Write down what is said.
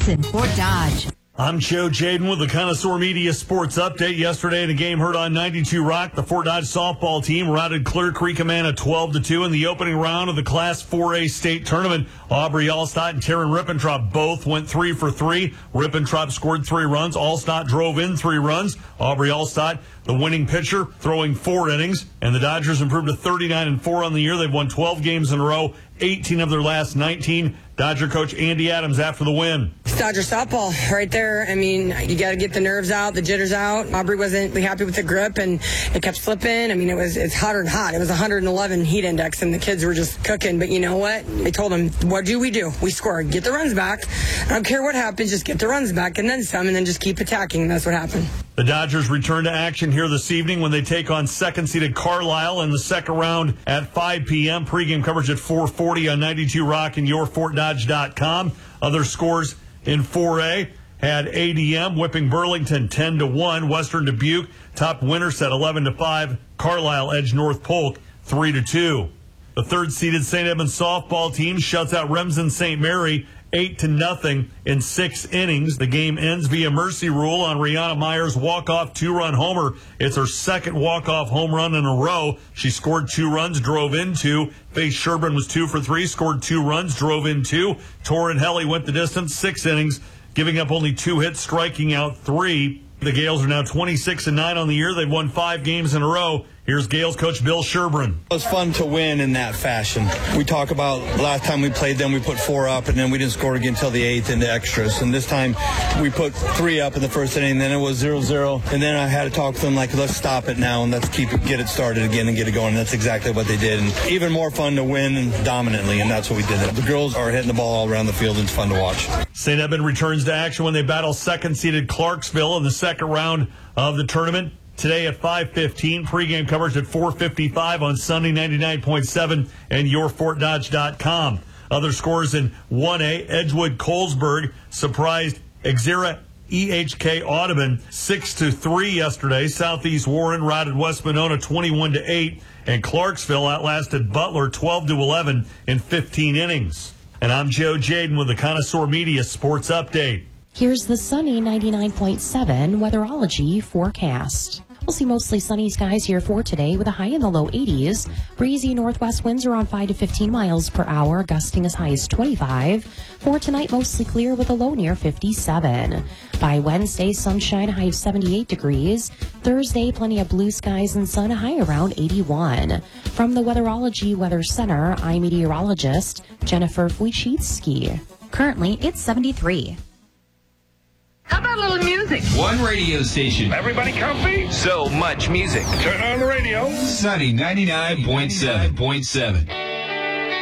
Sports in Fort Dodge. I'm Joe Jaden with the Connoisseur Media Sports Update. Yesterday in a game heard on 92 Rock, the Fort Dodge softball team routed Clear Creek Amana 12-2 in the opening round of the Class 4A state tournament. Aubrey Allstott and Taryn Rippentrop both went 3 for 3. Rippentrop scored 3 runs. Allstott drove in 3 runs. Aubrey Allstott, the winning pitcher, throwing 4 innings. And the Dodgers improved to 39-4 on the year. They've won 12 games in a row, 18 of their last 19. Dodger coach Andy Adams after the win. Dodger softball right there. I mean, you got to get the nerves out, the jitters out. Aubrey wasn't happy with the grip, and it kept slipping. I mean, it's hotter and hot. It was 111 heat index, and the kids were just cooking. But you know what? They told them, what do? We score. Get the runs back. I don't care what happens. Just get the runs back and then some, and then just keep attacking. And that's what happened. The Dodgers return to action here this evening when they take on second-seeded Carlisle in the second round at 5 p.m. Pregame coverage at 4:40 on 92 Rock and YourFortDodge.com. Other scores in 4A had ADM whipping Burlington 10-1. Western Dubuque topped Winterset 11-5. Carlisle edged North Polk 3-2. The third-seeded St. Edmunds softball team shuts out Remsen St. Mary 8-0 in 6 innings. The game ends via mercy rule on Rihanna Meyer's walk-off 2-run homer. It's her second walk-off home run in a row. She scored 2 runs, drove in 2. Faith Sherburne was 2 for 3, scored 2 runs, drove in 2. Torrin Helly went the distance, 6 innings, giving up only 2 hits, striking out 3. The Gales are now 26-9 on the year. They've won 5 games in a row. Here's Gales coach Bill Sherburne. It was fun to win in that fashion. We talk about last time we played them, we put 4 up, and then we didn't score again until the 8th in the extras. And this time we put 3 up in the first inning, and then it was 0-0. And then I had to talk to them like, let's stop it now and let's get it started again and get it going. And that's exactly what they did. And even more fun to win dominantly, and that's what we did. The girls are hitting the ball all around the field, and it's fun to watch. St. Edmund returns to action when they battle second-seeded Clarksville in the second round of the tournament. Today at 5:15, pregame coverage at 4:55 on Sunday 99.7 and YourFortDodge.com. Other scores in 1A, Edgewood Colesburg surprised Exira EHK Audubon 6-3 yesterday. Southeast Warren routed West Monona 21-8, and Clarksville outlasted Butler 12-11 in 15 innings. And I'm Joe Jaden with the Connoisseur Media Sports Update. Here's the sunny 99.7 weatherology forecast. We'll see mostly sunny skies here for today with a high in the low 80s. Breezy northwest winds around 5 to 15 miles per hour, gusting as high as 25. For tonight, mostly clear with a low near 57. By Wednesday, sunshine, high of 78 degrees. Thursday, plenty of blue skies and sun, a high around 81. From the Weatherology Weather Center, I'm meteorologist Jennifer Wojcicki. Currently, it's 73. How about a little music? One radio station. Everybody comfy? So much music. Turn on the radio. Sunny 99.7.7.